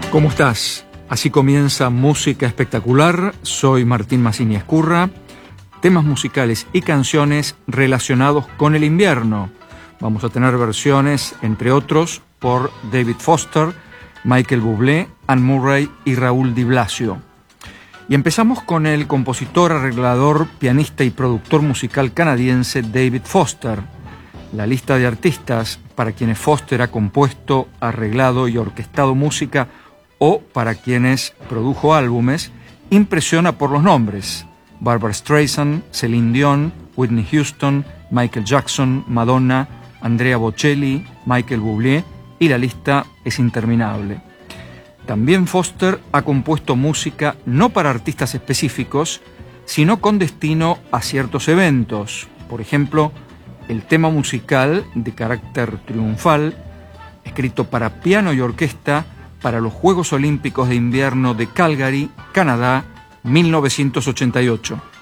¿Cómo estás? Así comienza Música Espectacular. Soy Martín Massini Escurra. Temas musicales y canciones relacionados con el invierno. Vamos a tener versiones, entre otros, por David Foster, Michael Bublé, Anne Murray y Raúl Di Blasio. Y empezamos con el compositor, arreglador, pianista y productor musical canadiense David Foster. La lista de artistas para quienes Foster ha compuesto, arreglado y orquestado música o para quienes produjo álbumes impresiona por los nombres: Barbra Streisand, Celine Dion, Whitney Houston, Michael Jackson, Madonna, Andrea Bocelli, Michael Bublé, y la lista es interminable. También Foster ha compuesto música no para artistas específicos, sino con destino a ciertos eventos. Por ejemplo, el tema musical de carácter triunfal, escrito para piano y orquesta para los Juegos Olímpicos de Invierno de Calgary, Canadá, 1988.